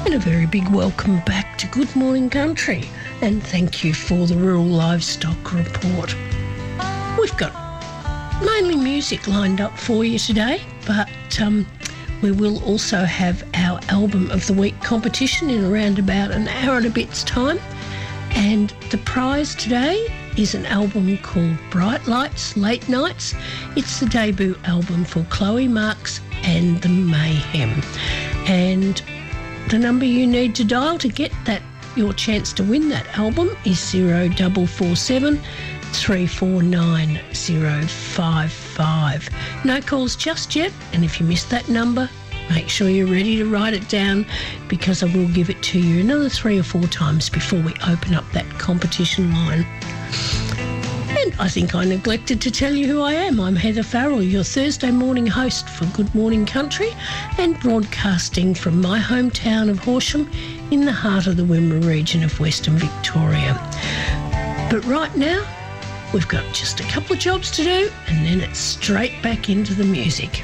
And a very big welcome back to Good Morning Country, and thank you for the Rural Livestock Report. We've got mainly music lined up for you today, but we will also have our Album of the Week competition in around about an hour and a bit's time, and the prize today is an album called Bright Lights, Late Nights. It's the debut album for Chloe Marks and the Mayhem, and the number you need to dial to get your chance to win that album is 0447 349 055. No calls just yet, and if you missed that number, make sure you're ready to write it down, because I will give it to you another 3 or 4 times before we open up that competition line. And I think I neglected to tell you who I am. I'm Heather Farrell, your Thursday morning host for Good Morning Country, and broadcasting from my hometown of Horsham in the heart of the Wimmera region of Western Victoria. But right now, we've got just a couple of jobs to do, and then it's straight back into the music.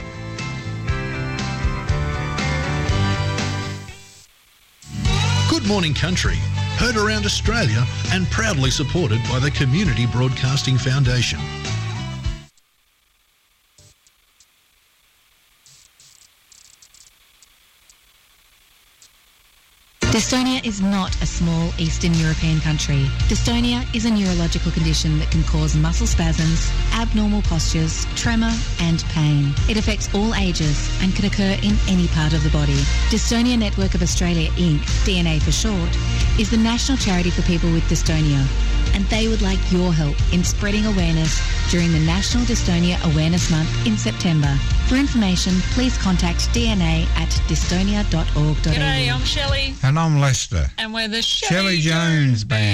Good Morning Country, heard around Australia and proudly supported by the Community Broadcasting Foundation. Dystonia is not a small Eastern European country. Dystonia is a neurological condition that can cause muscle spasms, abnormal postures, tremor and pain. It affects all ages and can occur in any part of the body. Dystonia Network of Australia Inc., DNA for short, is the national charity for people with dystonia, and they would like your help in spreading awareness during the National Dystonia Awareness Month in September. For information, please contact DNA at dystonia.org.au. G'day, I'm Shelley. And I'm Lester. And we're the Shelley Jones Band.